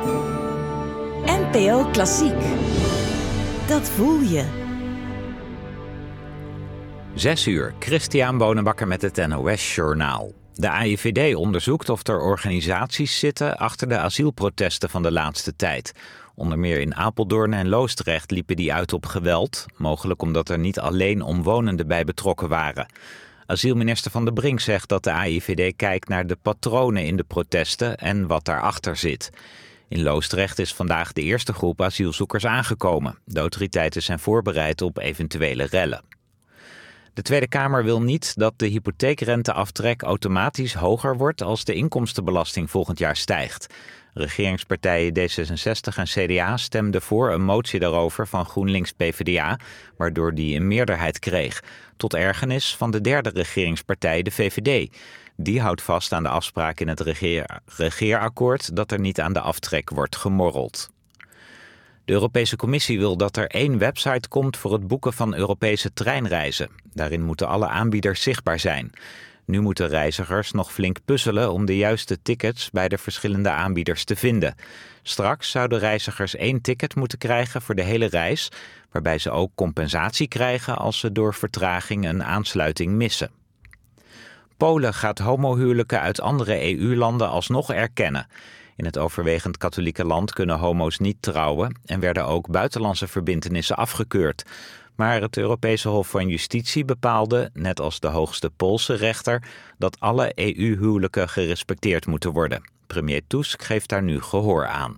NPO Klassiek. Dat voel je. 6:00, Christian Bonenbakker met het NOS-journaal. De AIVD onderzoekt of er organisaties zitten achter de asielprotesten van de laatste tijd. Onder meer in Apeldoorn en Loosdrecht liepen die uit op geweld, mogelijk omdat er niet alleen omwonenden bij betrokken waren. Asielminister Van der Brink zegt dat de AIVD kijkt naar de patronen in de protesten en wat daarachter zit. In Loosdrecht is vandaag de eerste groep asielzoekers aangekomen. De autoriteiten zijn voorbereid op eventuele rellen. De Tweede Kamer wil niet dat de hypotheekrenteaftrek automatisch hoger wordt als de inkomstenbelasting volgend jaar stijgt. Regeringspartijen D66 en CDA stemden voor een motie daarover van GroenLinks-PVDA, waardoor die een meerderheid kreeg. Tot ergernis van de derde regeringspartij, de VVD. Die houdt vast aan de afspraak in het regeerakkoord dat er niet aan de aftrek wordt gemorreld. De Europese Commissie wil dat er 1 website komt voor het boeken van Europese treinreizen. Daarin moeten alle aanbieders zichtbaar zijn. Nu moeten reizigers nog flink puzzelen om de juiste tickets bij de verschillende aanbieders te vinden. Straks zouden reizigers 1 ticket moeten krijgen voor de hele reis, waarbij ze ook compensatie krijgen als ze door vertraging een aansluiting missen. Polen gaat homohuwelijken uit andere EU-landen alsnog erkennen. In het overwegend katholieke land kunnen homo's niet trouwen en werden ook buitenlandse verbintenissen afgekeurd. Maar het Europese Hof van Justitie bepaalde, net als de hoogste Poolse rechter, dat alle EU-huwelijken gerespecteerd moeten worden. Premier Tusk geeft daar nu gehoor aan.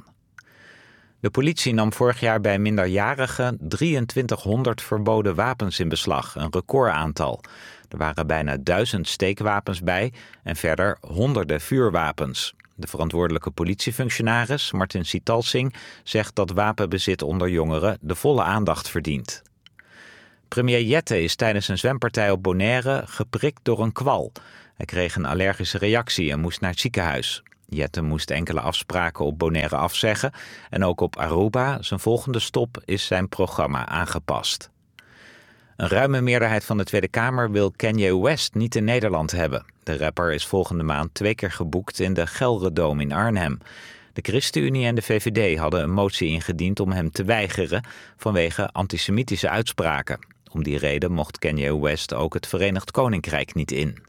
De politie nam vorig jaar bij minderjarigen 2300 verboden wapens in beslag, een recordaantal. Er waren bijna 1000 steekwapens bij en verder honderden vuurwapens. De verantwoordelijke politiefunctionaris, Martin Sitalsing, zegt dat wapenbezit onder jongeren de volle aandacht verdient. Premier Jette is tijdens een zwempartij op Bonaire geprikt door een kwal. Hij kreeg een allergische reactie en moest naar het ziekenhuis. Jette moest enkele afspraken op Bonaire afzeggen en ook op Aruba, zijn volgende stop, is zijn programma aangepast. Een ruime meerderheid van de Tweede Kamer wil Kanye West niet in Nederland hebben. De rapper is volgende maand 2 keer geboekt in de Gelredome in Arnhem. De ChristenUnie en de VVD hadden een motie ingediend om hem te weigeren vanwege antisemitische uitspraken. Om die reden mocht Kanye West ook het Verenigd Koninkrijk niet in.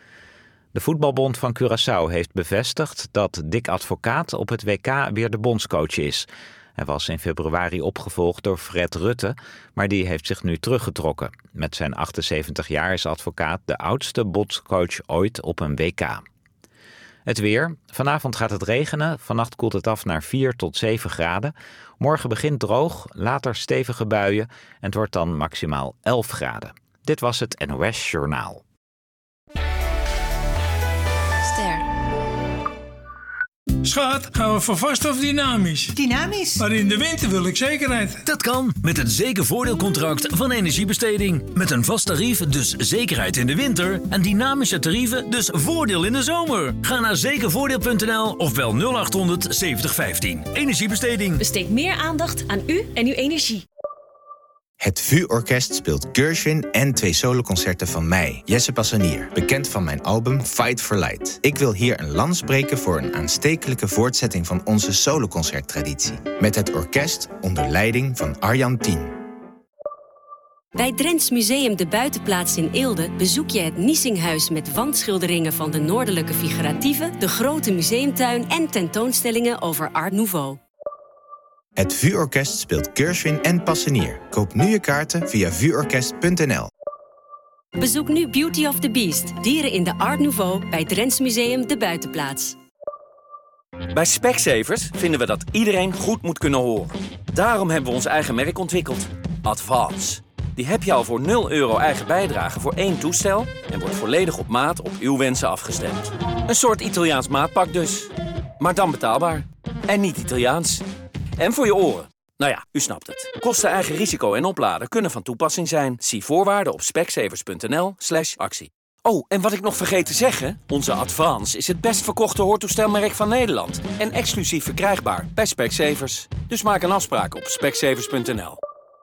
De voetbalbond van Curaçao heeft bevestigd dat Dick Advocaat op het WK weer de bondscoach is. Hij was in februari opgevolgd door Fred Rutte, maar die heeft zich nu teruggetrokken. Met zijn 78 jaar is Advocaat de oudste bondscoach ooit op een WK. Het weer. Vanavond gaat het regenen. Vannacht koelt het af naar 4 tot 7 graden. Morgen begint droog, later stevige buien en het wordt dan maximaal 11 graden. Dit was het NOS Journaal. Schat, gaan we voor vast of dynamisch? Dynamisch. Maar in de winter wil ik zekerheid. Dat kan met het zekervoordeelcontract van Energiebesteding. Met een vast tarief, dus zekerheid in de winter. En dynamische tarieven, dus voordeel in de zomer. Ga naar zekervoordeel.nl of bel 0800 7015. Energiebesteding. Besteed meer aandacht aan u en uw energie. Het VU-orkest speelt Gershwin en 2 soloconcerten van mij, Jesse Passanier, bekend van mijn album Fight for Light. Ik wil hier een lans breken voor een aanstekelijke voortzetting van onze soloconcerttraditie. Met het orkest onder leiding van Arjan Tien. Bij Drents Museum De Buitenplaats in Eelde bezoek je het Niesinghuis met wandschilderingen van de noordelijke figuratieven, de grote museumtuin en tentoonstellingen over Art Nouveau. Het VU-orkest speelt Gershwin en Passanier. Koop nu je kaarten via vuorkest.nl. Bezoek nu Beauty of the Beast, dieren in de Art Nouveau bij Drents Museum De Buitenplaats. Bij Specsavers vinden we dat iedereen goed moet kunnen horen. Daarom hebben we ons eigen merk ontwikkeld, Advance. Die heb je al voor €0 eigen bijdrage voor 1 toestel en wordt volledig op maat op uw wensen afgestemd. Een soort Italiaans maatpak dus. Maar dan betaalbaar. En niet Italiaans. En voor je oren. Nou ja, u snapt het. Kosten, eigen risico en opladen kunnen van toepassing zijn. Zie voorwaarden op specsavers.nl/actie. Oh, en wat ik nog vergeet te zeggen. Onze Advance is het best verkochte hoortoestelmerk van Nederland. En exclusief verkrijgbaar bij Specsavers. Dus maak een afspraak op specsavers.nl.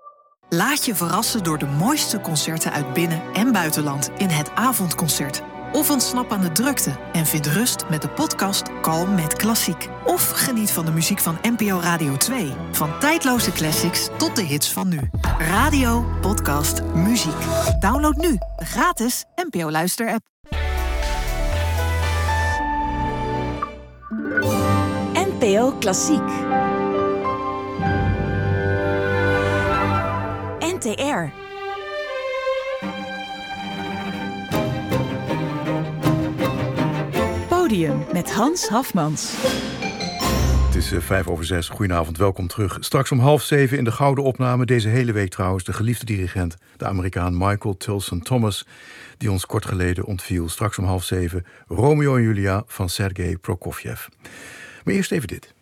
Laat je verrassen door de mooiste concerten uit binnen- en buitenland in het avondconcert. Of ontsnap aan de drukte en vind rust met de podcast Kalm met Klassiek. Of geniet van de muziek van NPO Radio 2. Van tijdloze classics tot de hits van nu. Radio, podcast, muziek. Download nu de gratis NPO Luister-app. NPO Klassiek. NTR. Podium met Hans Hafmans. Het is 5:05. Goedenavond, welkom terug. Straks om 6:30 in de gouden opname, deze hele week trouwens, de geliefde dirigent, de Amerikaan Michael Tilson Thomas, die ons kort geleden ontviel. Straks om 6:30 Romeo en Julia van Sergei Prokofjev. Maar eerst even dit.